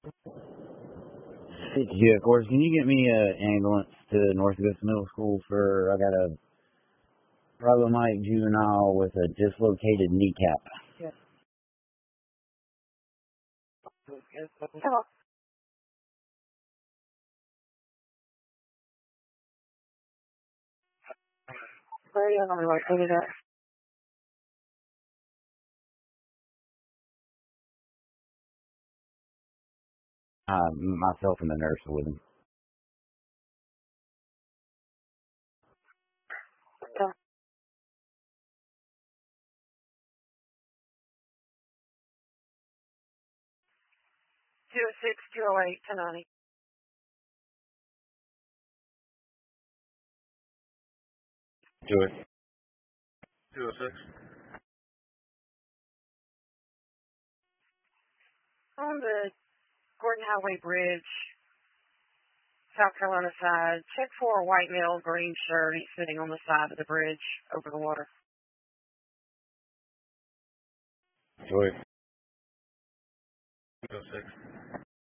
Yeah, of course. Can you get me an ambulance to North Augusta Middle School I got a problematic juvenile with a dislocated kneecap. Yes. Hello. Where are you going to be located at? Myself and the nurse are with him. Yeah. 206-208-1090. Do it. 206. On the Gordon Highway Bridge, South Carolina side, check for a white male, green shirt. He's sitting on the side of the bridge over the water. Do it. 206.